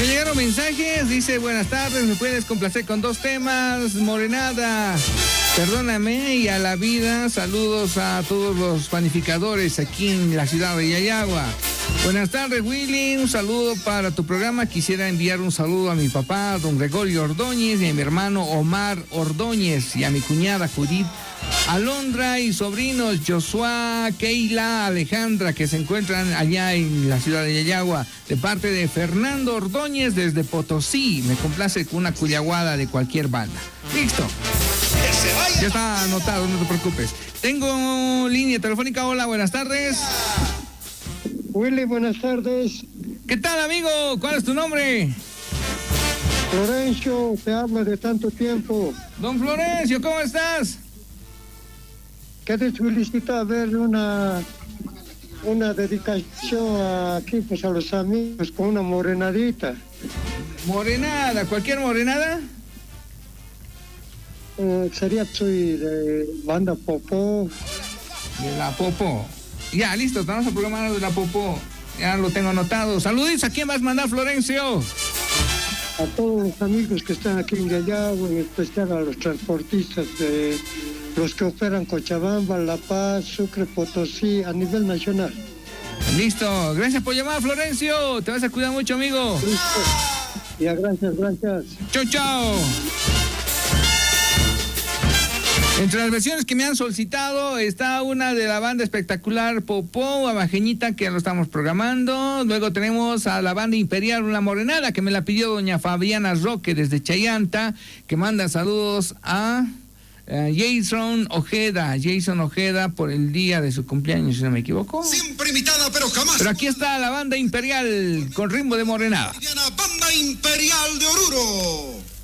Me llegaron mensajes, dice, buenas tardes, ¿me puedes complacer con 2 temas? Morenada, perdóname, y a la vida, saludos a todos los panificadores aquí en la ciudad de Yayagua. Buenas tardes, Willy, un saludo para tu programa. Quisiera enviar un saludo a mi papá, don Gregorio Ordóñez, y a mi hermano Omar Ordóñez, y a mi cuñada Judith Alondra y sobrinos Joshua, Keila, Alejandra, que se encuentran allá en la ciudad de Yayagua, de parte de Fernando Ordóñez desde Potosí. Me complace con una cuyaguada de cualquier banda. Listo. Ya está anotado, no te preocupes. Tengo línea telefónica. Hola, buenas tardes. Willy, buenas tardes. ¿Qué tal, amigo? ¿Cuál es tu nombre? Florencio, te habla de tanto tiempo. Don Florencio, ¿cómo estás? Que te felicito a ver una dedicación aquí pues a los amigos con una morenadita. Morenada, ¿cualquier morenada? Sería soy de banda Popó. De la Popó. Ya, listo, vamos a programar de la Popó. Ya lo tengo anotado. Saluditos, ¿a quién vas a mandar, Florencio? A todos los amigos que están aquí en Yayagua, en especial a los transportistas de los que operan Cochabamba, La Paz, Sucre, Potosí, a nivel nacional. Listo, gracias por llamar, Florencio. Te vas a cuidar mucho, amigo. Listo. Ya, gracias. Chao, chao. Entre las versiones que me han solicitado está una de la banda espectacular Popó, Abajeñita, que lo estamos programando. Luego tenemos a la banda Imperial, una morenada, que me la pidió doña Fabiana Roque desde Chayanta, que manda saludos a Jason Ojeda por el día de su cumpleaños, si no me equivoco. Siempre imitada, pero jamás. Pero aquí está la banda Imperial con ritmo de morenada. Banda Imperial de